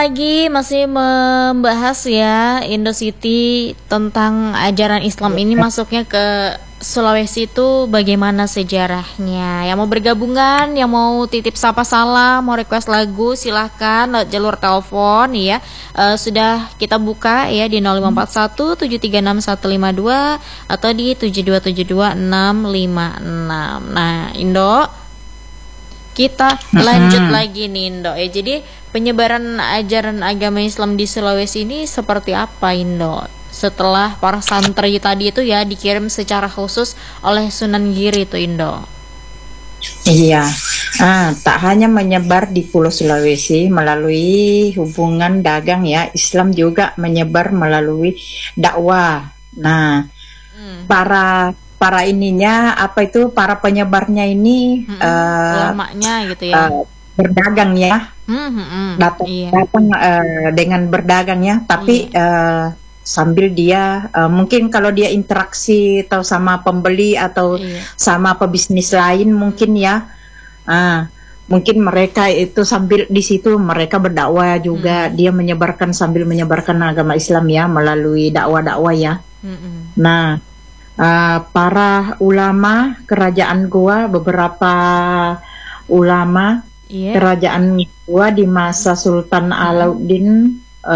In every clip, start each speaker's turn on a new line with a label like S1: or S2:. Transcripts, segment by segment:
S1: Lagi masih membahas ya Indo City tentang ajaran Islam ini masuknya ke Sulawesi itu bagaimana sejarahnya. Yang mau bergabungan, yang mau titip sapa salam, mau request lagu silahkan lewat jalur telepon ya. Sudah kita buka ya di 0541 736 152 atau di 7272 656. Nah, Indo, kita lanjut lagi nih Indo ya. Jadi penyebaran ajaran agama Islam di Sulawesi ini seperti apa Indo? Setelah para santri tadi itu ya dikirim secara khusus oleh Sunan Giri itu Indo.
S2: Iya, tak hanya menyebar di Pulau Sulawesi melalui hubungan dagang ya, Islam juga menyebar melalui dakwah. Nah, para ininya apa itu para penyebarnya ini
S1: ulamanya gitu ya.
S2: Berdagang ya, datang dengan berdagang ya, tapi sambil dia mungkin kalau dia interaksi atau sama pembeli atau sama pebisnis lain mungkin ya, mungkin mereka itu sambil di situ mereka berdakwah juga, dia menyebarkan sambil menyebarkan agama Islam ya melalui dakwah-dakwah ya. Nah, para ulama kerajaan Goa, beberapa ulama kerajaan Goa di masa Sultan Alauddin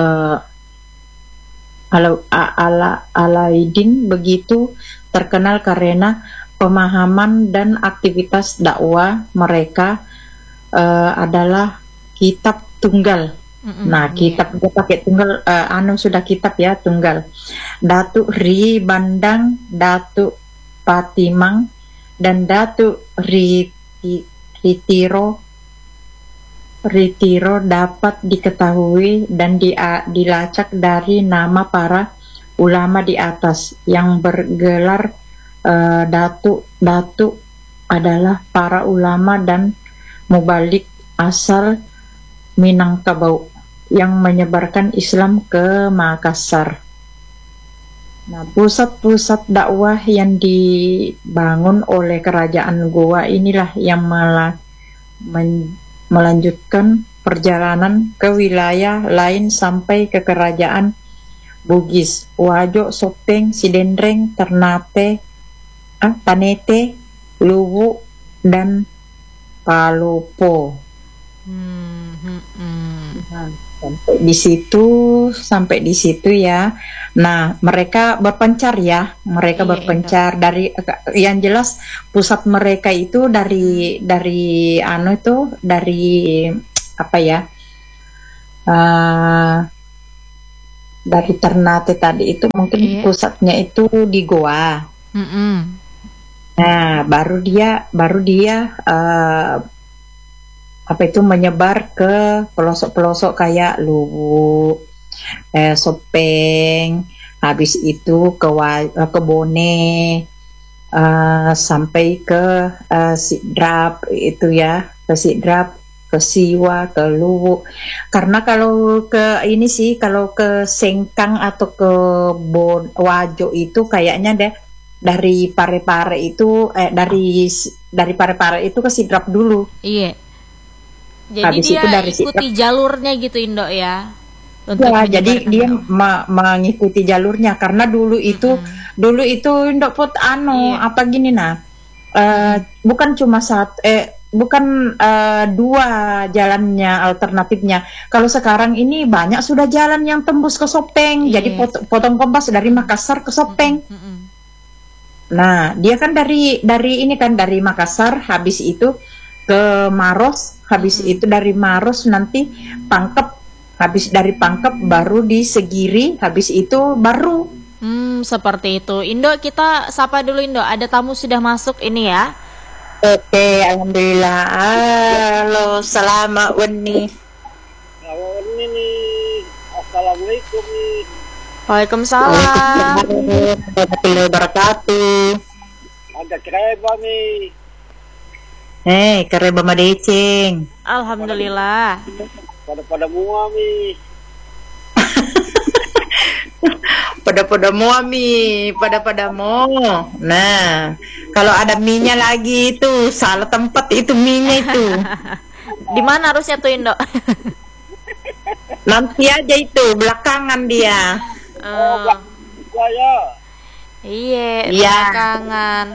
S2: Alauddin begitu terkenal karena pemahaman dan aktivitas dakwah mereka adalah kitab tunggal. Nah, kitab gue pakai tunggal, sudah kitab ya tunggal. Datuk Ri Bandang, Datuk Patimang, dan Datuk Ritiro dapat diketahui dan dilacak dari nama para ulama di atas yang bergelar Datuk adalah para ulama dan mubalik asal Minangkabau yang menyebarkan Islam ke Makassar. Nah, pusat-pusat dakwah yang dibangun oleh kerajaan Goa inilah yang melanjutkan perjalanan ke wilayah lain sampai ke kerajaan Bugis, Wajo, Sopeng, Sidendreng, Ternate, Tanete, Luwu, dan Palopo. Sampai di situ ya. Nah, mereka berpencar ya, berpencar dari yang jelas pusat mereka itu dari apa ya? Dari Ternate tadi itu mungkin pusatnya itu di Goa. Nah, baru dia apa itu menyebar ke pelosok-pelosok kayak Luwu, Sopeng, habis itu ke Bone, sampai ke Sidrap itu ya, ke Sidrap, ke Siwa, ke Luwu. Karena kalau ke ini sih, kalau ke Sengkang atau ke Wajo itu kayaknya deh dari Parepare itu dari Parepare itu ke Sidrap dulu.
S1: Iya. Jadi
S2: habis
S1: dia
S2: itu dari
S1: ikuti jalurnya gitu Indo ya.
S2: Ya, jadi dia mengikuti jalurnya karena dulu itu Indo Put apa gini bukan cuma dua jalannya alternatifnya. Kalau sekarang ini banyak sudah jalan yang tembus ke Sopeng. Jadi potong kompas dari Makassar ke Sopeng. Nah, dia kan dari ini kan dari Makassar, habis itu ke Maros, habis itu dari Maros nanti Pangkep, habis dari Pangkep baru di Segiri, habis itu baru.
S1: Seperti itu. Indo, kita sapa dulu Indo. Ada tamu sudah masuk ini ya.
S2: Oke, alhamdulillah. Halo, selamat weni.
S3: Assalamualaikum nih.
S1: Waalaikumsalam.
S2: Warahmatullahi wabarakatuh.
S3: Ada kereba nih.
S2: Kereba madeceng.
S1: Alhamdulillah.
S3: Pada mua nih.
S2: Pada mo. Nah, kalau ada minyak lagi itu salah tempat itu minyak itu.
S1: Di mana harusnya tuh Indo?
S2: Nanti aja itu belakangan dia.
S3: Ya.
S1: Iya,
S2: Iya.
S1: belakangan.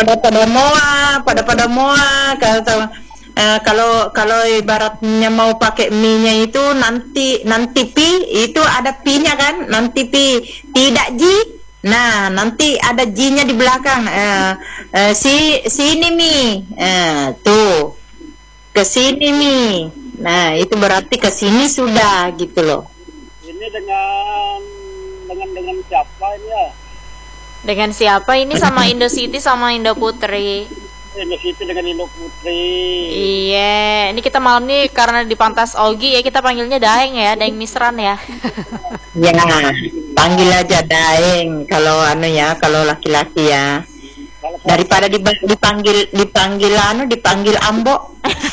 S2: Pada moa kalau ibaratnya mau pakai mie-nya itu nanti pi itu ada pi-nya kan, nanti pi tidak ji. Nah, nanti ada ji-nya di belakang. Sini mi. Tuh. Ke sini mi. Nah, itu berarti ke sini sudah gitu loh.
S3: Ini dengan siapa ini ya?
S1: Dengan siapa ini? Sama Indo City sama Indo Putri.
S3: Indo City dengan Indo Putri.
S1: Iya, ini kita malam nih karena di Pantas Ogi ya, kita panggilnya Daeng ya, Daeng Misran ya.
S2: Ya, panggil aja Daeng kalau kalau laki-laki ya. Daripada dipanggil Ambo.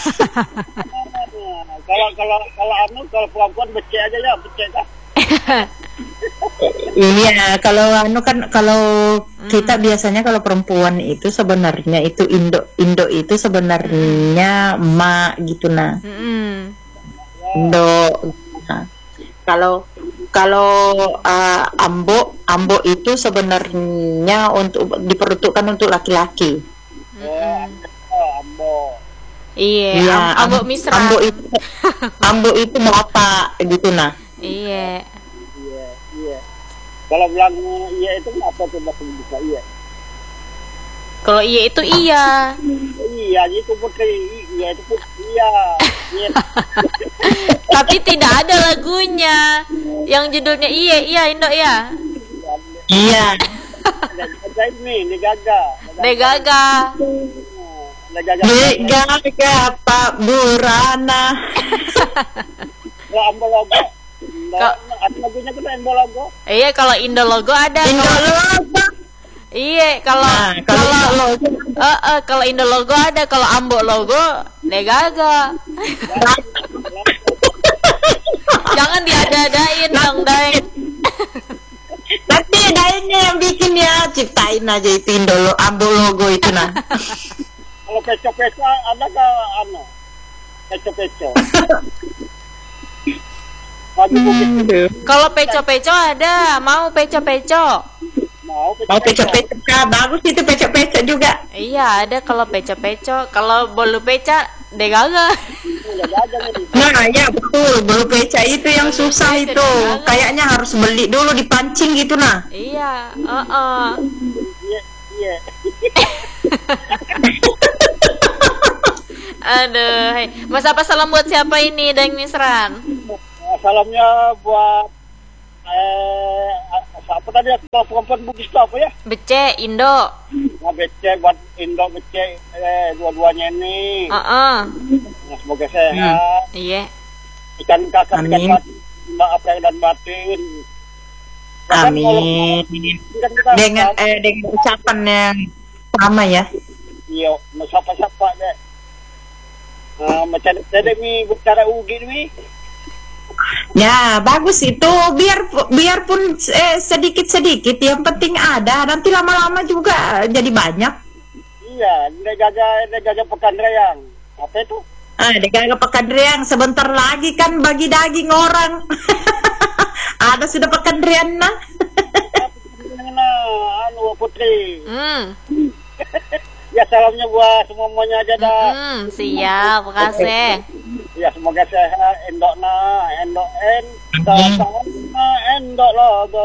S3: Kalau perempuan becek aja ya, becek dah.
S2: Iya, kalau kita biasanya kalau perempuan itu sebenarnya itu Indo itu sebenarnya ma gitu nah. Indo. Nah, kalau Ambo itu sebenarnya diperuntukkan untuk laki-laki.
S3: Ambo.
S1: Iya, Ambo Misra.
S2: Ambo itu bapak gitu nah.
S1: Iya.
S3: Kalau bilang iya itu apa tuh bahasa bisa iya?
S1: Kalau iya itu iya.
S3: Iya itu Putri, iya itu Putri, iya.
S1: Tapi tidak ada lagunya yang judulnya iya Indo ya.
S2: Iya.
S1: Degaga
S2: Pak Burana.
S3: Ambo logo. Lagunya kita Indo logo.
S1: Iya, kalau Indo logo ada. Iya, kalau Indo logo ada, kalau Ambo logo Degaga. Jangan diada-adain dong, Daeng.
S2: Nanti Daengnya yang bikin ya, ciptain aja itu Ambo logo itu nah.
S3: Kalau peco-peco ada ke peco-peco.
S1: Kalau peco-peco ada, mau peco-peco.
S2: Mau peco-peco, bagus itu peco-peco juga.
S1: Iya, ada kalau peco-peco. Kalau bolu peca, Degaga.
S2: Nah, ya betul, bolu peca itu yang susah itu. Kayaknya harus beli dulu dipancing gitu nah.
S1: Iya,
S3: Iya.
S1: Aduh, Mas apa salam buat siapa ini, Daeng Misran?
S3: Salamnya buat apa tadi kalau perempuan Bugis apa ya?
S1: Bece Indo.
S3: Nah, Bece buat Indo Bece dua-duanya ini. Nah, semoga sehat.
S1: Iya.
S3: Ikan kakak ikan batin, maaf dan batin.
S2: Amin. Dengan ucapan yang sama ya.
S3: Iya, siapa deh. Macam tadi mi bicara ugi mi.
S2: Ya bagus itu biarpun sedikit yang penting ada, nanti lama-lama juga jadi banyak.
S3: Iya, dia Pekanrayang. Apa itu?
S2: Dia Pekanrayang sebentar lagi kan bagi daging orang. Ada sudah Pekanrayang nah.
S3: Putri. Ya salamnya buat semuanya aja dah.
S1: Siap, makasih.
S3: Ya semoga sehat endok logo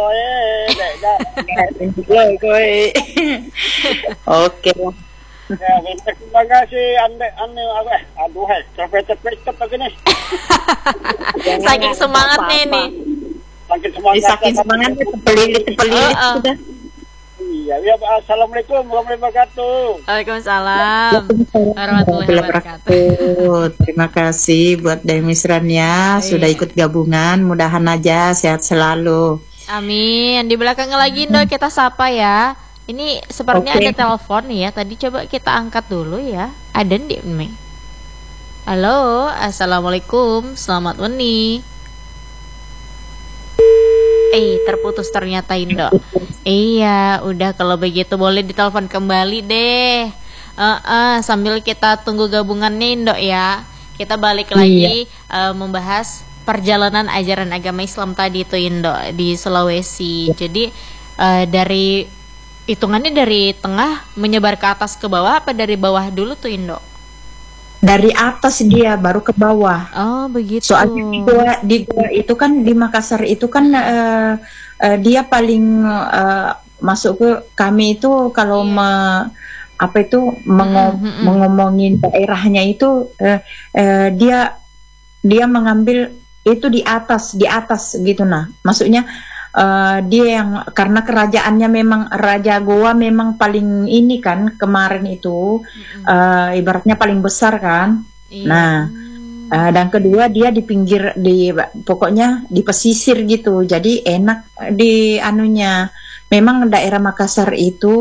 S2: Oke.
S3: Ya, terima kasih cepet lagi nih.
S1: Saking semangatnya ini.
S2: Saking semangatnya terpelilit sudah.
S3: Iya, assalamualaikum warahmatullahi wabarakatuh.
S1: Waalaikumsalam warahmatullahi wabarakatuh.
S2: Terima kasih buat Daeng Misran ya, sudah ikut gabungan. Mudahan aja sehat selalu.
S1: Amin. Di belakang lagi Indo kita sapa ya. Ini sepertinya ada telepon nih ya. Tadi coba kita angkat dulu ya. Ada di Mei. Halo, assalamualaikum. Selamat Weni. Terputus ternyata Indo. Iya, udah kalau begitu boleh ditelepon kembali deh. Sambil kita tunggu gabungannya Indo ya. Kita balik lagi membahas perjalanan ajaran agama Islam tadi tuh Indo di Sulawesi. Jadi dari hitungannya dari tengah menyebar ke atas ke bawah apa dari bawah dulu tuh Indo?
S2: Dari atas dia baru ke bawah.
S1: Oh begitu.
S2: Soalnya di gua itu kan di Makassar itu kan dia paling masuk ke kami itu kalau mengomongin daerahnya itu dia mengambil itu di atas gitu nah. Maksudnya dia yang karena kerajaannya memang Raja Goa memang paling ini kan kemarin itu ibaratnya paling besar kan. Iya. Nah dan kedua dia di pinggir pokoknya di pesisir gitu. Jadi enak di anunya. Memang daerah Makassar itu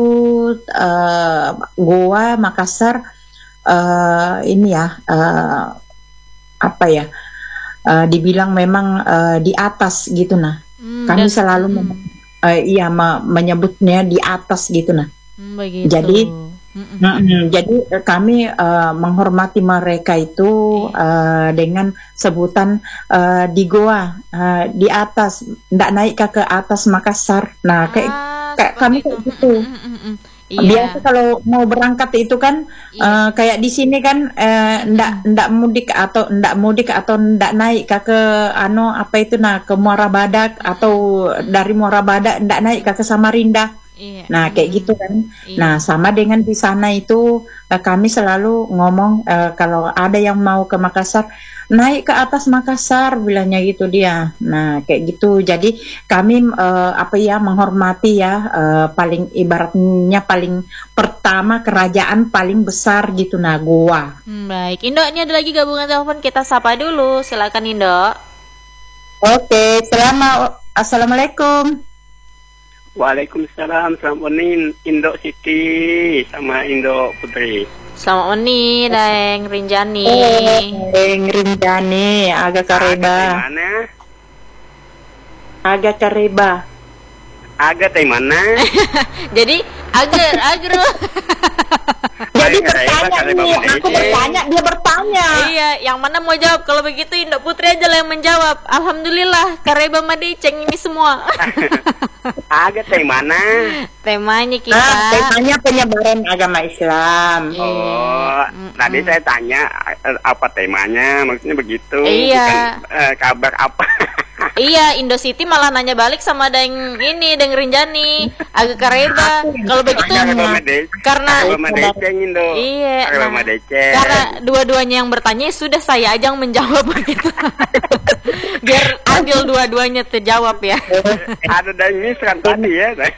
S2: Goa Makassar ini ya apa ya dibilang memang di atas gitu nah. Kami selalu menyebutnya di atas gitu nah.
S1: Begitu.
S2: Jadi kami menghormati mereka itu dengan sebutan di Goa di atas, ndak naik ke atas Makassar. Nah kayak kami kayak gitu. Biasa kalau mau berangkat itu kan kayak di sini kan ndak mudik atau ndak naik ke apa itu nah ke Muara Badak atau dari Muara Badak ndak naik ke Samarinda. Iya. Nah kayak gitu kan. Iya. Nah sama dengan di sana itu kami selalu ngomong kalau ada yang mau ke Makassar naik ke atas Makassar bilangnya gitu dia. Nah kayak gitu. Jadi kami menghormati ya paling ibaratnya paling pertama kerajaan paling besar gitu nah Goa.
S1: Baik Indo, ini ada lagi gabungan telepon, kita sapa dulu, silakan Indo.
S2: Oke, assalamualaikum.
S3: Waalaikumsalam, selamat Oni Indo Siti sama Indo Putri.
S1: Selamat Oni, Deng Rinjani.
S2: Deng Rinjani, agak kareba. Agak kareba.
S3: Agak dari mana?
S1: Jadi agro.
S2: Jadi bertanya nih, aku bertanya, dia bertanya.
S1: Iya, yang mana mau jawab? Kalau begitu Indo Putri aja lah yang menjawab. Alhamdulillah, Kareba Madeceng ini semua.
S3: Agak dari mana?
S1: Temanya kita.
S2: Temanya penyebaran agama Islam.
S3: Oh, tadi saya tanya apa temanya, maksudnya begitu.
S1: Iya.
S3: Bukan kabar apa.
S1: Iya, Indo City malah nanya balik sama Deng Rinjani, agak Kareba. Kalau begitu karena iya, karena dua-duanya yang bertanya sudah saya aja yang menjawab begitu. Biar adil dua-duanya terjawab ya.
S3: Ada Deng Misran tadi ya.